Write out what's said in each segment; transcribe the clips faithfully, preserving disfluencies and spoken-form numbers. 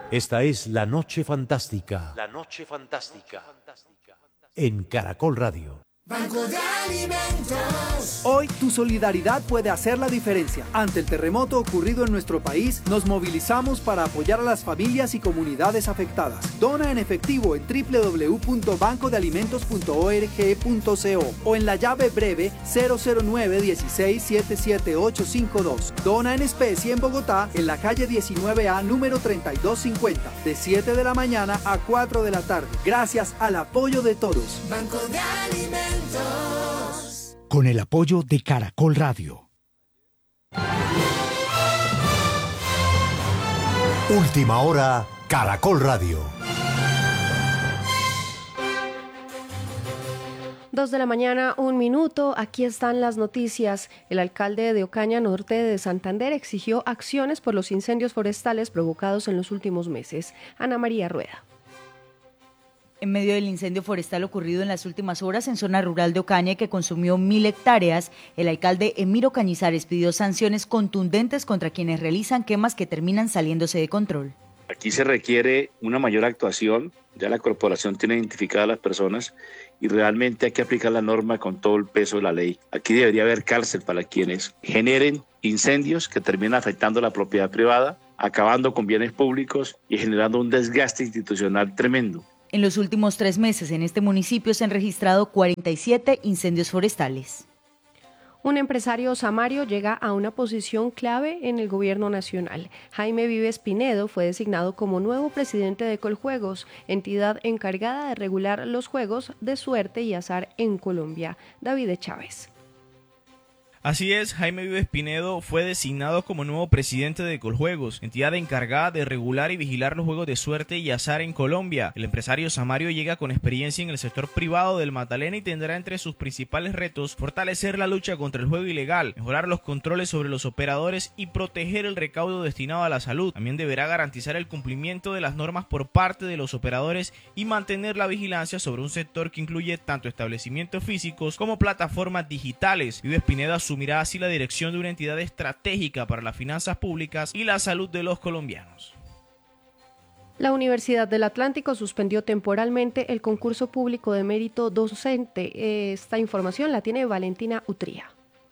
Esta es La Noche Fantástica. La Noche Fantástica. En Caracol Radio. Banco de Alimentos. Hoy tu solidaridad puede hacer la diferencia. Ante el terremoto ocurrido en nuestro país, nos movilizamos para apoyar a las familias y comunidades afectadas. Dona en efectivo en doble u doble u doble u punto banco de alimentos punto org punto co o en la llave breve cero cero nueve dieciséis siete siete ocho cinco dos. Dona en especie en Bogotá, en la calle diecinueve A, número treinta y dos cincuenta, de siete de la mañana a cuatro de la tarde. Gracias al apoyo de todos. Banco de Alimentos. Con el apoyo de Caracol Radio. Última hora, Caracol Radio. Dos de la mañana, un minuto. Aquí están las noticias. El alcalde de Ocaña, norte de Santander, exigió acciones por los incendios forestales provocados en los últimos meses. Ana María Rueda. En medio del incendio forestal ocurrido en las últimas horas en zona rural de Ocaña que consumió mil hectáreas, el alcalde Emiro Cañizares pidió sanciones contundentes contra quienes realizan quemas que terminan saliéndose de control. Aquí se requiere una mayor actuación, ya la corporación tiene identificadas a las personas y realmente hay que aplicar la norma con todo el peso de la ley. Aquí debería haber cárcel para quienes generen incendios que terminan afectando la propiedad privada, acabando con bienes públicos y generando un desgaste institucional tremendo. En los últimos tres meses en este municipio se han registrado cuarenta y siete incendios forestales. Un empresario samario llega a una posición clave en el gobierno nacional. Jaime Vives Pinedo fue designado como nuevo presidente de Coljuegos, entidad encargada de regular los juegos de suerte y azar en Colombia. David Chávez. Así es, Jaime Vives Pinedo fue designado como nuevo presidente de Coljuegos, entidad encargada de regular y vigilar los juegos de suerte y azar en Colombia. El empresario samario llega con experiencia en el sector privado del Magdalena y tendrá entre sus principales retos fortalecer la lucha contra el juego ilegal, mejorar los controles sobre los operadores y proteger el recaudo destinado a la salud. También deberá garantizar el cumplimiento de las normas por parte de los operadores y mantener la vigilancia sobre un sector que incluye tanto establecimientos físicos como plataformas digitales. Vives Pinedo asumirá así la dirección de una entidad estratégica para las finanzas públicas y la salud de los colombianos. La Universidad del Atlántico suspendió temporalmente el concurso público de mérito docente. Esta información la tiene Valentina Utría.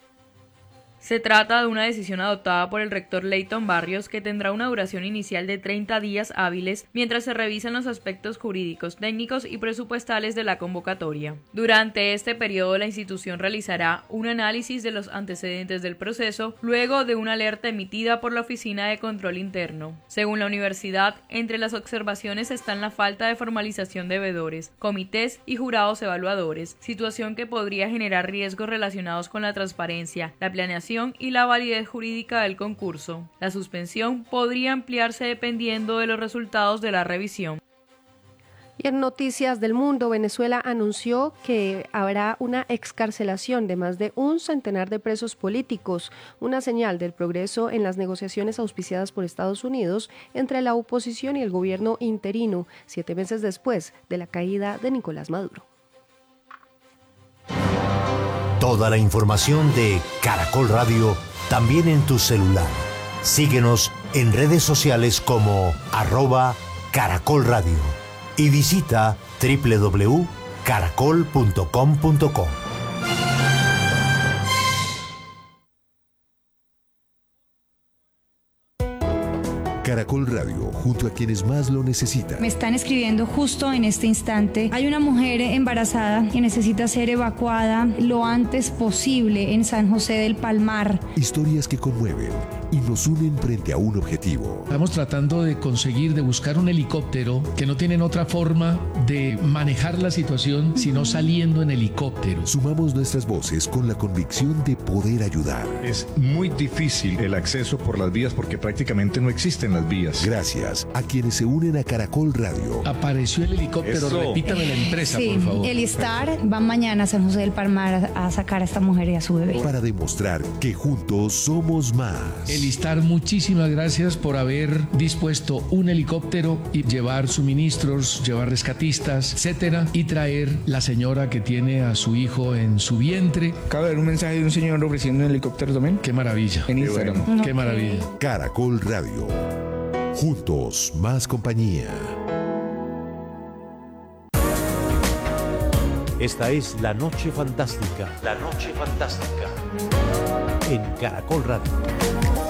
Se trata de una decisión adoptada por el rector Leighton Barrios que tendrá una duración inicial de treinta días hábiles mientras se revisan los aspectos jurídicos, técnicos y presupuestales de la convocatoria. Durante este periodo la institución realizará un análisis de los antecedentes del proceso luego de una alerta emitida por la Oficina de Control Interno. Según la universidad, entre las observaciones están la falta de formalización de veedores, comités y jurados evaluadores, situación que podría generar riesgos relacionados con la transparencia, la planeación y la validez jurídica del concurso. La suspensión podría ampliarse dependiendo de los resultados de la revisión. Y en Noticias del Mundo, Venezuela anunció que habrá una excarcelación de más de un centenar de presos políticos, una señal del progreso en las negociaciones auspiciadas por Estados Unidos entre la oposición y el gobierno interino, siete meses después de la caída de Nicolás Maduro. Toda la información de Caracol Radio también en tu celular. Síguenos en redes sociales como arroba Caracol Radio y visita doble u doble u doble u punto caracol punto com punto co. Caracol Radio, junto a quienes más lo necesitan. Me están escribiendo justo en este instante. Hay una mujer embarazada que necesita ser evacuada lo antes posible en San José del Palmar. Historias que conmueven y nos unen frente a un objetivo. Estamos tratando de conseguir, de buscar un helicóptero que no tienen otra forma de manejar la situación sino saliendo en helicóptero. Sumamos nuestras voces con la convicción de poder ayudar. Es muy difícil el acceso por las vías porque prácticamente no existen las vías. Gracias a quienes se unen a Caracol Radio. Apareció el helicóptero, Eso. repítame la empresa, sí, por favor. El Star va mañana a San José del Palmar a, a sacar a esta mujer y a su bebé. Para demostrar que juntos somos más. El Star, muchísimas gracias por haber dispuesto un helicóptero y llevar suministros, llevar rescatistas, etcétera, y traer la señora que tiene a su hijo en su vientre. Acaba de ver un mensaje de un señor ofreciendo un helicóptero también. Qué maravilla. En Instagram. Qué, bueno. Qué maravilla. Caracol Radio. Juntos, más compañía. Esta es La Noche Fantástica. La Noche Fantástica. En Caracol Radio.